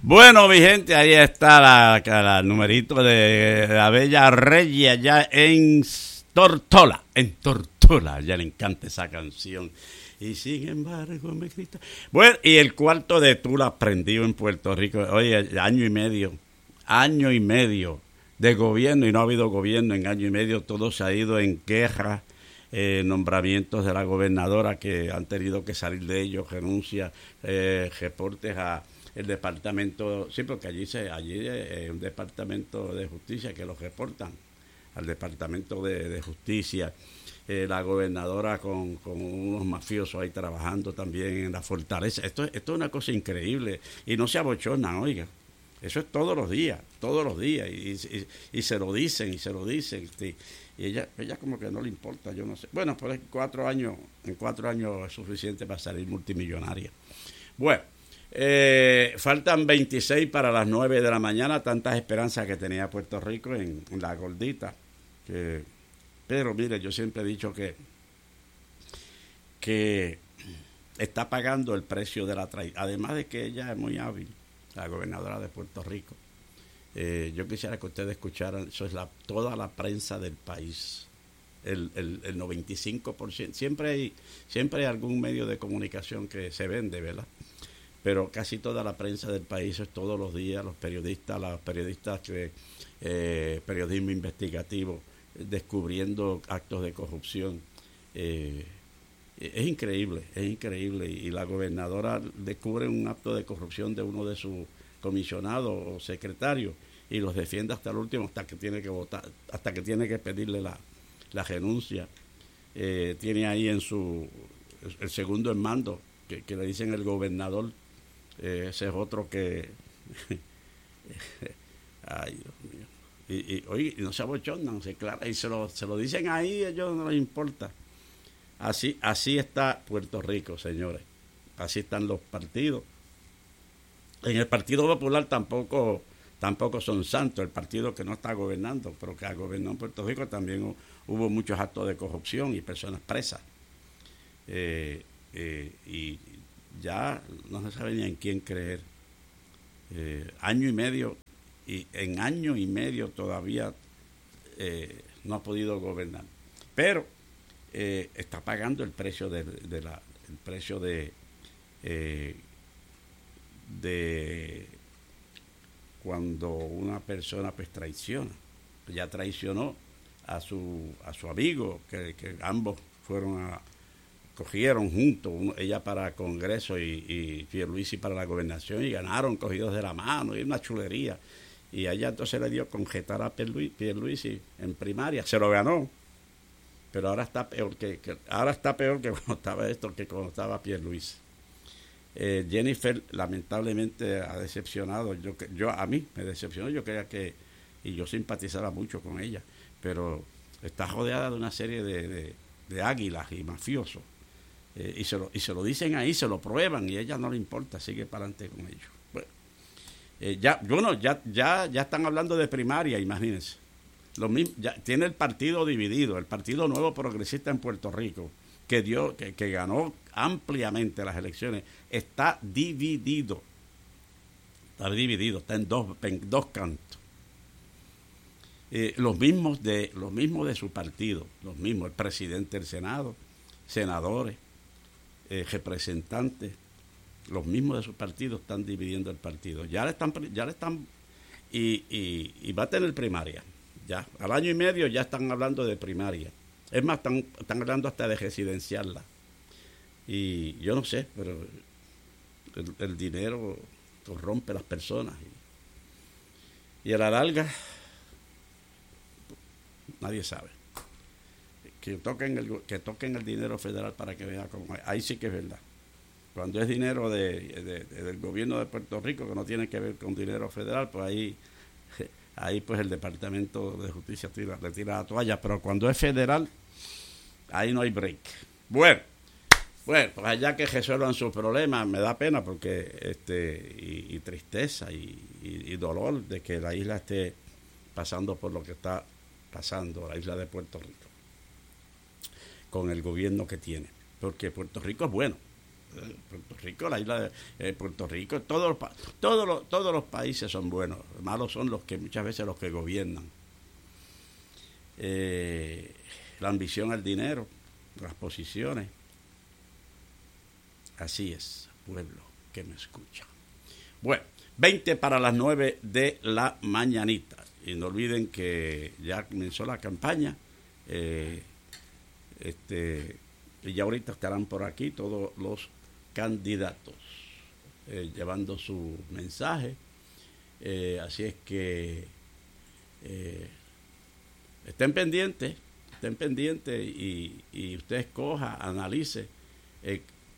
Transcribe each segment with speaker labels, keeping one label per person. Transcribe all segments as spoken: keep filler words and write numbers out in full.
Speaker 1: Bueno, mi gente, ahí está la, la, el numerito de la Bella Reyes allá en Tortola, en Tortola, ya le encanta esa canción. Y sin embargo me grita. Bueno, y el cuarto de Tula prendido en Puerto Rico, oye, año y medio, año y medio de gobierno, y no ha habido gobierno en año y medio, todo se ha ido en guerra. Eh, nombramientos de la gobernadora que han tenido que salir de ellos, renuncia, eh, reportes a el departamento, sí, porque allí se allí es un departamento de justicia que los reportan al departamento de, de justicia, eh, la gobernadora con, con unos mafiosos ahí trabajando también en la fortaleza. Esto, esto es una cosa increíble y no se abochornan, oiga. Eso es todos los días, todos los días, y, y, y se lo dicen, y se lo dicen, y, y ella, ella como que no le importa, yo no sé. Bueno, pues en cuatro años, en cuatro años es suficiente para salir multimillonaria. Bueno, eh, faltan veintiséis para las nueve de la mañana, tantas esperanzas que tenía Puerto Rico en, en la gordita. Que, pero mire, yo siempre he dicho que, que está pagando el precio de la traición, además de que ella es muy hábil, la gobernadora de Puerto Rico. Eh, yo quisiera que ustedes escucharan, eso es la, toda la prensa del país, el, el, el noventa y cinco por ciento, siempre hay, siempre hay algún medio de comunicación que se vende, ¿verdad? Pero casi toda la prensa del país es todos los días, los periodistas, los periodistas que, eh, periodismo investigativo, descubriendo actos de corrupción. Eh, es increíble, es increíble, y la gobernadora descubre un acto de corrupción de uno de sus comisionados o secretarios y los defiende hasta el último, hasta que tiene que votar, hasta que tiene que pedirle la, la renuncia. Eh, tiene ahí en su el segundo en mando que, que le dicen el gobernador, eh, ese es otro que ay Dios mío, y, y oye, no se abochornan, se clara, y se lo, se lo dicen ahí, a ellos no les importa. Así, así está Puerto Rico, señores. Así están los partidos. En el Partido Popular tampoco, tampoco son santos, el partido que no está gobernando, pero que ha gobernado en Puerto Rico también hubo muchos actos de corrupción y personas presas. Eh, eh, y ya no se sabe ni en quién creer. Eh, año y medio, y en año y medio todavía eh, no ha podido gobernar. Pero Eh, está pagando el precio de, de la el precio de eh, de cuando una persona pues traiciona. Ya traicionó a su a su amigo, que, que ambos fueron a cogieron juntos, uno, ella para Congreso y, y Pierluisi para la gobernación, y ganaron cogidos de la mano, y una chulería, y a ella entonces le dio conjetar a Pierluisi en primaria, se lo ganó. Pero ahora está peor que, que ahora está peor que cuando estaba esto, que cuando estaba Pierluisi. Eh, Jennifer lamentablemente ha decepcionado. Yo, yo a mí me decepcionó. Yo creía que y yo simpatizaba mucho con ella, pero está rodeada de una serie de, de, de águilas y mafiosos. Eh, y se lo y se lo dicen ahí, se lo prueban y a ella no le importa, sigue para adelante con ellos. Bueno, eh, ya bueno ya ya ya están hablando de primaria, imagínense. Lo mismo, ya tiene el partido dividido, el Partido Nuevo Progresista en Puerto Rico, que dio, que, que ganó ampliamente las elecciones, está dividido, está dividido, está en dos, en dos cantos. Eh, los mismos de, los mismos de su partido, los mismos, el presidente del Senado, senadores, eh, representantes, los mismos de su partido están dividiendo el partido. Ya le están, ya le están, y, y, y va a tener primaria. Ya, al año y medio ya están hablando de primaria. Es más, están, están hablando hasta de residenciarla. Y yo no sé, pero el, el dinero corrompe a las personas. Y, y a la larga, nadie sabe. Que toquen el, que toquen el dinero federal para que vean cómo es. Ahí sí que es verdad. Cuando es dinero de, de, de, del gobierno de Puerto Rico, que no tiene que ver con dinero federal, pues ahí... ahí pues el Departamento de Justicia tira, le tira la toalla, pero cuando es federal, ahí no hay break. Bueno, bueno, pues allá que resuelvan sus problemas, me da pena porque este y, y tristeza y, y, y dolor de que la isla esté pasando por lo que está pasando, la isla de Puerto Rico, con el gobierno que tiene, porque Puerto Rico es bueno, Puerto Rico, la isla de eh, Puerto Rico, todos los, todos, los, todos los países son buenos, malos son los que muchas veces los que gobiernan. Eh, la ambición al dinero, las posiciones. Así es, pueblo que me escucha. Bueno, veinte para las nueve de la mañanita. Y no olviden que ya comenzó la campaña. Eh, este, y ya ahorita estarán por aquí todos los candidatos eh, llevando su mensaje. Eh, así es que eh, estén pendientes, estén pendientes y, y usted escoja, analice. Eh,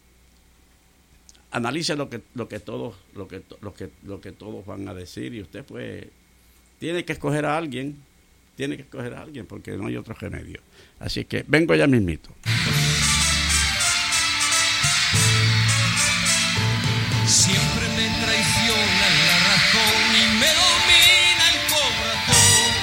Speaker 1: analice lo que lo que todos lo que lo que lo que todos van a decir y usted pues tiene que escoger a alguien, tiene que escoger a alguien porque no hay otro remedio. Así que vengo ya mismito.